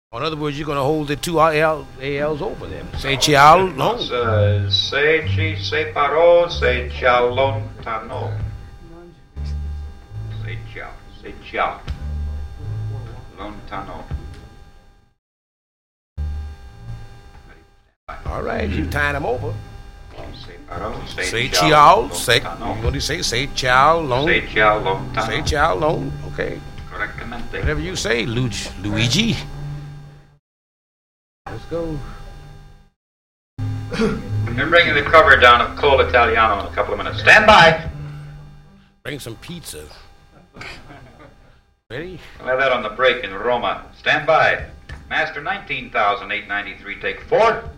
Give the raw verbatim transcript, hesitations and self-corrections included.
In other words, you're going to hold the two L, A L's over them. Say ciao, long. Uh, se ci separò, se ciao lontano. Se ciao, se ciao. Lontano. All right, you tying them over. Separò, se, say ciao, ciao, say, lontano. you want to say, say ciao, long. Se ciao, lontano. Say ciao, long. Okay. Correctamente. Whatever you say, Lu- Luigi. Let's go. We're bringing the cover down of Cold Italiano in a couple of minutes. Stand by. Bring some pizza. Ready? We'll have that on the break in Roma. Stand by. Master nineteen thousand eight hundred ninety-three, take four.